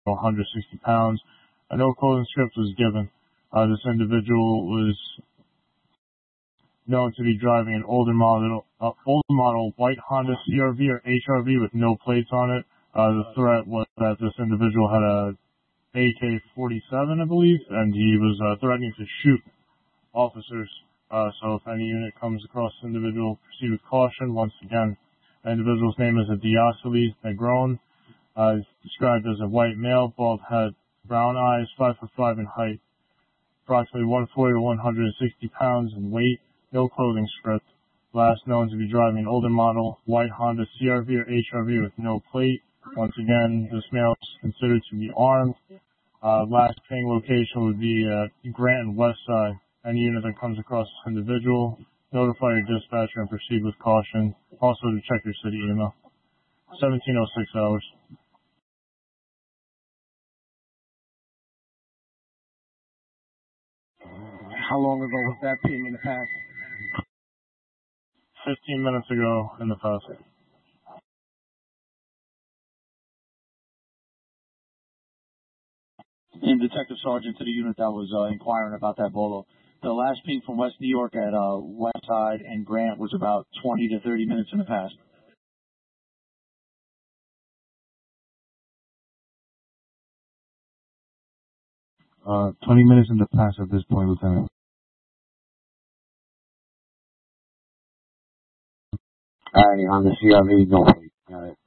160 pounds. No clothing script was given. This individual was known to be driving an older model white Honda CRV or HRV with no plates on it. The threat was that this individual had a AK-47, I believe, and he was threatening to shoot officers. So if any unit comes across this individual, proceed with caution. Once again, the individual's name is Diosceles Negron. He's described as a white male, bald head, brown eyes, 5'5" in height, approximately 140 to 160 pounds in weight, no clothing script. Last known to be driving an older model white Honda CRV or HRV with no plate. Once again, this male is considered to be armed. Last ping location would be Grant and Westside. Any unit that comes across this individual, notify your dispatcher and proceed with caution. Also to check your city email. 1706 hours. How long ago was that ping in the past? 15 minutes ago in the past. And Detective Sergeant to the unit that was inquiring about that bolo. The last ping from West New York at Westside and Grant was about 20 to 30 minutes in the past. Uh, 20 minutes in the past at this point, Lieutenant. Alrighty, on the CRV, no plate. Got it.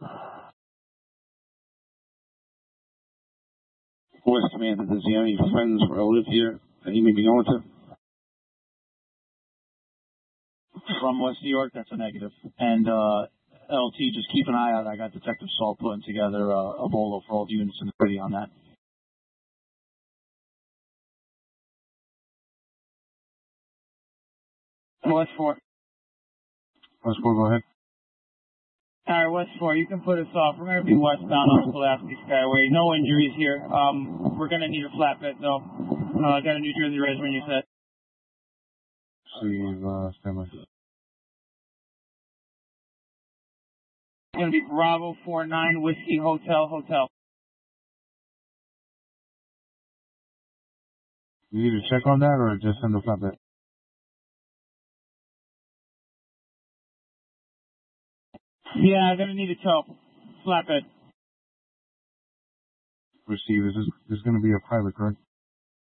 West Commander, does he have any friends or relatives here that he may be going to? From West New York, that's a negative. And LT, just keep an eye out. I got Detective Saul putting together a bolo for all the units in the city on that. West 4. West 4, go ahead. Alright, West 4, you can put us off. We're going to be westbound on Pulaski Skyway. No injuries here. We're going to need a flatbed, though. Got a New Jersey resident, you said. Stand by. It's going to be Bravo 49 Whiskey Hotel. You need to check on that or just send the flatbed? Yeah, I'm going to need a tow. Flatbed. Receive. This is going to be a private, correct?